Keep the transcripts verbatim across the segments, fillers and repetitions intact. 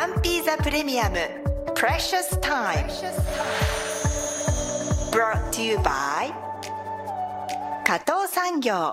カンピーザプレミアム Precious Time Brought to you by 加藤産業。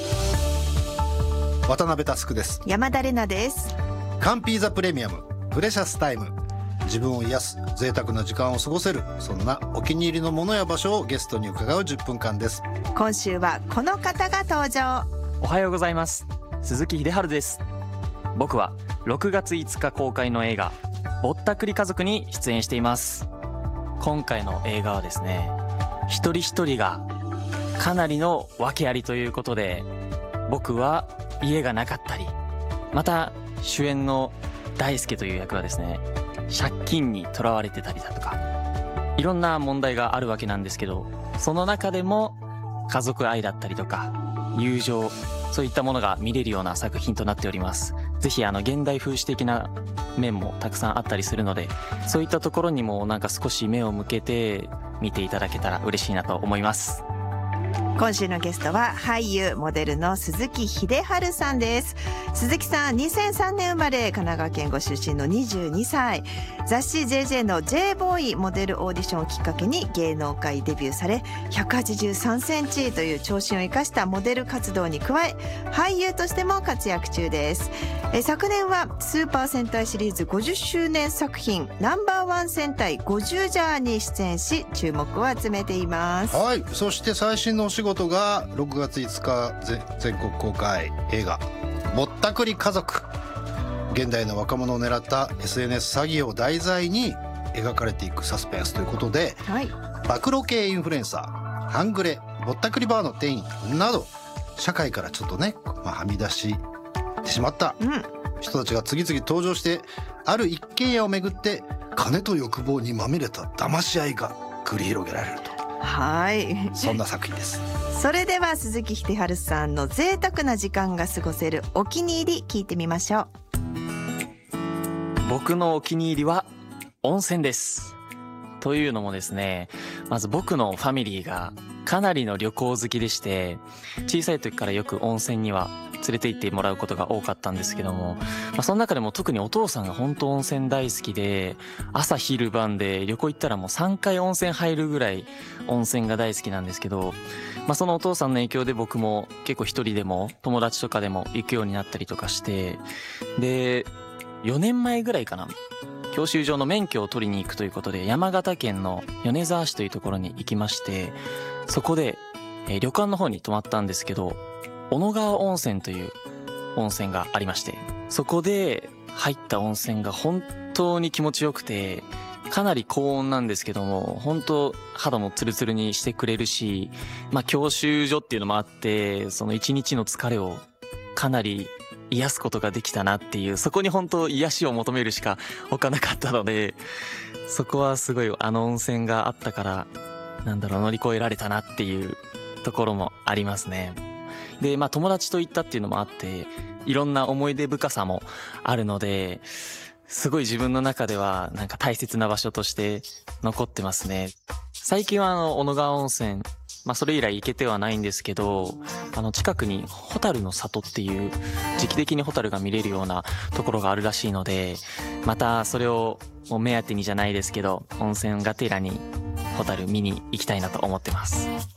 渡辺佑です。 山田玲奈です。 カンピーザプレミアムプレシャスタイム、自分を癒す贅沢な時間を過ごせる、そんなお気に入りのものや場所をゲストに伺うじゅっぷんかんです。 今週はこの方が登場。 おはようございます。鈴木秀春です。僕はろくがついつか公開の映画ぼったくり家族に出演しています。今回の映画はですね、一人一人がかなりの訳ありということで、僕は家がなかったり、また主演の大輔という役はですね、借金にとらわれてたりだとか、いろんな問題があるわけなんですけど、その中でも家族愛だったりとか友情、そういったものが見れるような作品となっております。ぜひあの現代風刺的な面もたくさんあったりするので、そういったところにもなんか少し目を向けて見ていただけたら嬉しいなと思います。 今週のゲストは俳優モデルの鈴木秀春さんです。鈴木さんにせんさんねん生まれ、神奈川県ご出身のにじゅうにさい。雑誌 ジェージェー の J ボーイモデルオーディションをきっかけに芸能界デビューされ、ひゃくはちじゅうさんセンチという長身を生かしたモデル活動に加え、俳優としても活躍中です。え昨年はスーパー戦隊シリーズごじゅっしゅうねん作品ナンバーワン戦隊ごじゅうジャーに出演し、注目を集めています。 はい、そして最新のお仕事がろくがついつか全国公開映画ぼったくり家族。現代の若者を狙った エスエヌエス 詐欺を題材に描かれていくサスペンスということで、はい、暴露系インフルエンサー、半グレ、ぼったくりバーの店員など、社会からちょっとね、まあ、はみ出してしまった人たちが次々登場して、ある一軒家をめぐって金と欲望にまみれた騙し合いが繰り広げられると。 はい、 そんな作品です。 それでは鈴木秀春さんの贅沢な時間が過ごせるお気に入り聞いてみましょう。 僕のお気に入りは温泉です。というのもですね、まず僕のファミリーがかなりの旅行好きでして、小さい時からよく温泉には連れて行ってもらうことが多かったんですけども、まあ、その中でも特にお父さんが本当温泉大好きで、朝昼晩で旅行行ったらもうさんかい温泉入るぐらい温泉が大好きなんですけど、まあ、そのお父さんの影響で僕も結構一人でも友達とかでも行くようになったりとかして、でよねんまえぐらいかな、教習所の免許を取りに行くということで山形県の米沢市というところに行きまして、そこで、えー、旅館の方に泊まったんですけど、小野川温泉という温泉がありまして、そこで入った温泉が本当に気持ちよくて、かなり高温なんですけども、本当肌もツルツルにしてくれるし、まあ教習所っていうのもあって、その一日の疲れをかなり癒すことができたなっていう、そこに本当癒しを求めるしか他なかったので、そこはすごいあの温泉があったから、なんだろう、乗り越えられたなっていうところもありますね。で、まあ友達と行ったっていうのもあって、いろんな思い出深さもあるので、すごい自分の中ではなんか大切な場所として残ってますね。最近はあの小野川温泉、まあそれ以来行けてはないんですけど、あの近くにホタルの里っていう時期的にホタルが見れるようなところがあるらしいので、またそれをもう目当てにじゃないですけど、温泉がてらにホタル見に行きたいなと思ってます。